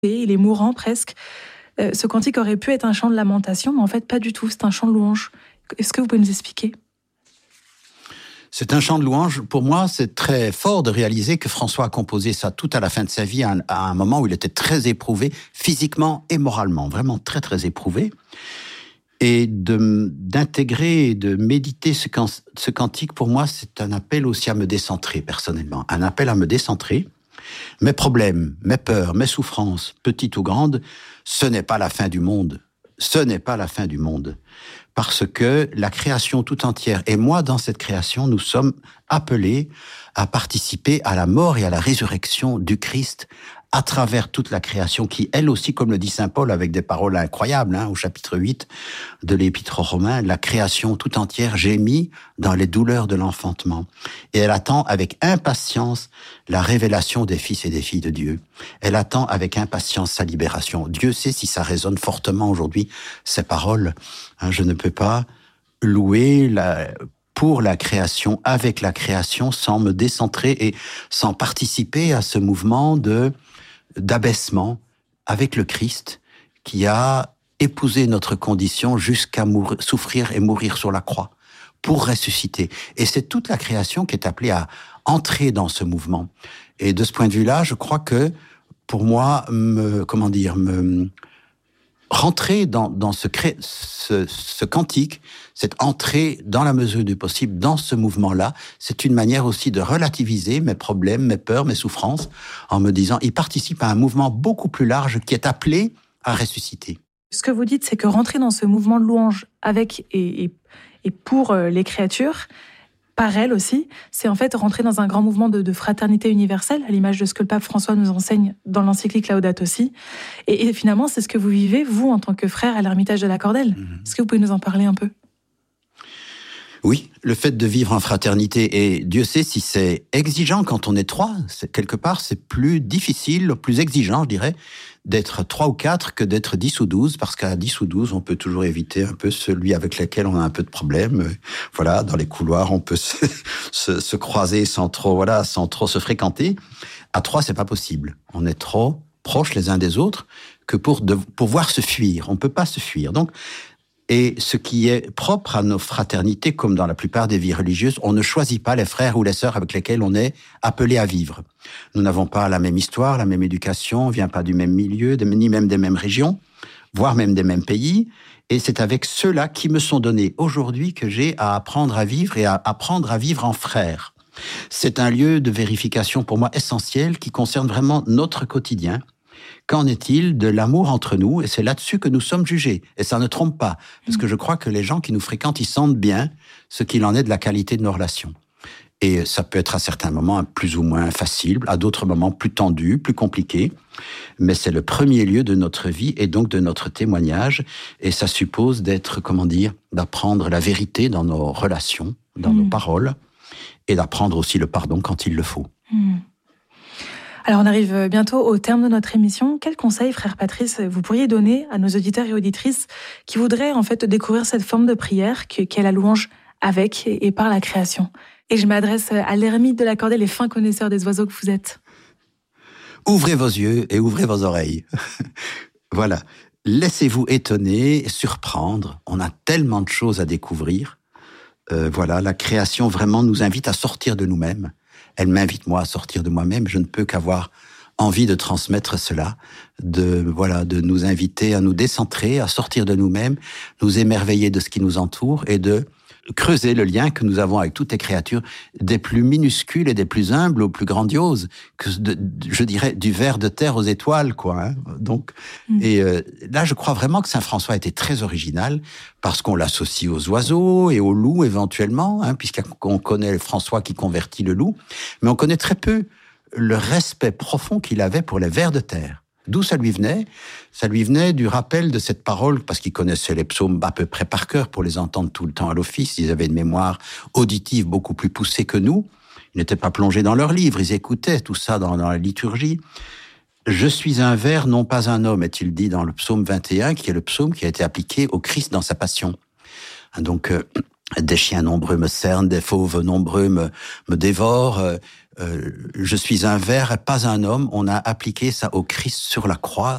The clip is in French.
et il est mourant presque. Ce cantique aurait pu être un chant de lamentation, mais en fait pas du tout, c'est un chant de louange. Est-ce que vous pouvez nous expliquer ? C'est un chant de louange. Pour moi, c'est très fort de réaliser que François a composé ça tout à la fin de sa vie, à un moment où il était très éprouvé, physiquement et moralement, vraiment très très éprouvé. Et d'intégrer et de méditer ce cantique, pour moi, c'est un appel aussi à me décentrer, personnellement. Un appel à me décentrer. Mes problèmes, mes peurs, mes souffrances, petites ou grandes, ce n'est pas la fin du monde. Ce n'est pas la fin du monde. Parce que la création tout entière, et moi, dans cette création, nous sommes appelés à participer à la mort et à la résurrection du Christ à travers toute la création qui, elle aussi, comme le dit saint Paul avec des paroles incroyables, au chapitre 8 de l'Épître aux Romains, la création tout entière gémit dans les douleurs de l'enfantement. Et elle attend avec impatience la révélation des fils et des filles de Dieu. Elle attend avec impatience sa libération. Dieu sait si ça résonne fortement aujourd'hui, ces paroles. Je ne peux pas louer pour la création, avec la création, sans me décentrer et sans participer à ce mouvement d'abaissement avec le Christ qui a épousé notre condition jusqu'à souffrir et mourir sur la croix pour ressusciter. Et c'est toute la création qui est appelée à entrer dans ce mouvement. Et de ce point de vue-là, je crois que pour moi, rentrer dans ce cantique, cette entrée dans la mesure du possible dans ce mouvement-là, c'est une manière aussi de relativiser mes problèmes, mes peurs, mes souffrances, en me disant, il participe à un mouvement beaucoup plus large qui est appelé à ressusciter. Ce que vous dites, c'est que rentrer dans ce mouvement de louange avec et pour les créatures, par elles aussi, c'est en fait rentrer dans un grand mouvement de fraternité universelle, à l'image de ce que le pape François nous enseigne dans l'encyclique Laudato Si. Et finalement, c'est ce que vous vivez, vous, en tant que frère à l'Ermitage de la Cordelle. Est-ce que vous pouvez nous en parler un peu ? Oui, le fait de vivre en fraternité, et Dieu sait si c'est exigeant quand on est trois, quelque part c'est plus difficile, plus exigeant je dirais, d'être 3 ou 4 que d'être 10 ou 12, parce qu'à 10 ou 12 on peut toujours éviter un peu celui avec lequel on a un peu de problème. Voilà, dans les couloirs on peut se croiser sans trop se fréquenter. À 3 c'est pas possible, on est trop proches les uns des autres que pour pouvoir se fuir, on peut pas se fuir. Donc, et ce qui est propre à nos fraternités, comme dans la plupart des vies religieuses, on ne choisit pas les frères ou les sœurs avec lesquels on est appelé à vivre. Nous n'avons pas la même histoire, la même éducation, on vient pas du même milieu, ni même des mêmes régions, voire même des mêmes pays. Et c'est avec ceux-là qui me sont donnés aujourd'hui que j'ai à apprendre à vivre et à apprendre à vivre en frères. C'est un lieu de vérification pour moi essentiel qui concerne vraiment notre quotidien. Qu'en est-il de l'amour entre nous ? Et c'est là-dessus que nous sommes jugés. Et ça ne trompe pas. Parce que je crois que les gens qui nous fréquentent, ils sentent bien ce qu'il en est de la qualité de nos relations. Et ça peut être à certains moments plus ou moins facile, à d'autres moments plus tendu, plus compliqué. Mais c'est le premier lieu de notre vie et donc de notre témoignage. Et ça suppose d'apprendre la vérité dans nos relations, dans nos paroles, et d'apprendre aussi le pardon quand il le faut. Alors, on arrive bientôt au terme de notre émission. Quel conseil, frère Patrice, vous pourriez donner à nos auditeurs et auditrices qui voudraient en fait découvrir cette forme de prière qu'est la louange avec et par la création ? Et je m'adresse à l'ermite de la Cordelle, les fins connaisseurs des oiseaux que vous êtes. Ouvrez vos yeux et ouvrez vos oreilles. Voilà. Laissez-vous étonner, surprendre. On a tellement de choses à découvrir. La création vraiment nous invite à sortir de nous-mêmes. Elle m'invite, moi, à sortir de moi-même. Je ne peux qu'avoir envie de transmettre cela, de nous inviter à nous décentrer, à sortir de nous-mêmes, nous émerveiller de ce qui nous entoure et de creuser le lien que nous avons avec toutes les créatures, des plus minuscules et des plus humbles aux plus grandioses, je dirais du ver de terre aux étoiles, quoi. Donc, et là, je crois vraiment que saint François était très original parce qu'on l'associe aux oiseaux et aux loups éventuellement, puisqu'on connaît François qui convertit le loup, mais on connaît très peu le respect profond qu'il avait pour les vers de terre. D'où ça lui venait ? Ça lui venait du rappel de cette parole, parce qu'ils connaissaient les psaumes à peu près par cœur pour les entendre tout le temps à l'office. Ils avaient une mémoire auditive beaucoup plus poussée que nous. Ils n'étaient pas plongés dans leurs livres, ils écoutaient tout ça dans la liturgie. « Je suis un ver, non pas un homme », est-il dit dans le psaume 21, qui est le psaume qui a été appliqué au Christ dans sa passion. Donc, des chiens nombreux me cernent, des fauves nombreux me dévorent, je suis un ver et pas un homme. On a appliqué ça au Christ sur la croix.